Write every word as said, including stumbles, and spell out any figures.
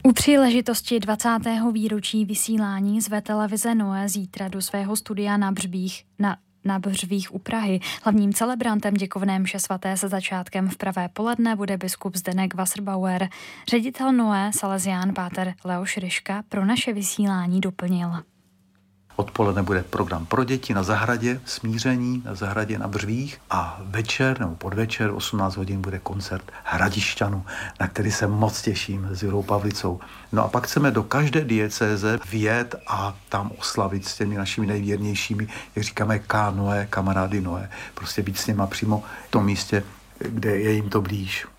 U příležitosti dvacátého výročí vysílání zve televize Noé zítra do svého studia na Břbích, na, na Břvích u Prahy. Hlavním celebrantem děkovné mše svaté se začátkem v pravé poledne bude biskup Zdeněk Wasserbauer. Ředitel Noé Salesián páter Leoš Ryška pro naše vysílání doplnil. Odpoledne bude program pro děti na zahradě, smíření na zahradě na Břvích a večer nebo podvečer osmnáct hodin bude koncert Hradišťanů, na který se moc těším s Jurou Pavlicou. No a pak chceme do každé diecéze vjet a tam oslavit s těmi našimi nejvěrnějšími, jak říkáme, K Noé, kamarády Noé, prostě být s nima přímo v tom místě, kde je jim to blíž.